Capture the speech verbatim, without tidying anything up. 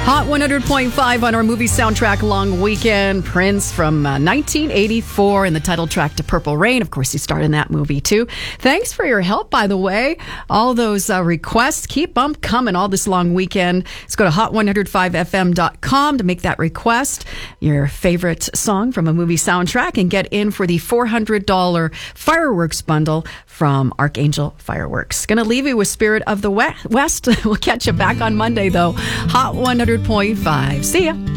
Hot one hundred point five on our movie soundtrack long weekend. Prince from uh, nineteen eighty-four and the title track to Purple Rain. Of course, he starred in that movie too. Thanks for your help, by the way. All those uh, requests, keep them coming all this long weekend. Let's go to hot one oh five f m dot com to make that request. Your favorite song from a movie soundtrack and get in for the four hundred dollars fireworks bundle from Archangel Fireworks. Going to leave you with Spirit of the West. We'll catch you back on Monday, though. Hot one hundred point five. See ya.